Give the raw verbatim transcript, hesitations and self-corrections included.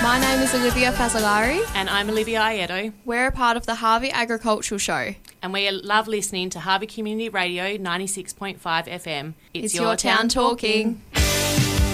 My name is Olivia Fazzolari. And I'm Olivia Aiedo. We're a part of the Harvey Agricultural Show. And we love listening to Harvey Community Radio ninety-six point five F M. It's, it's your, your town talking.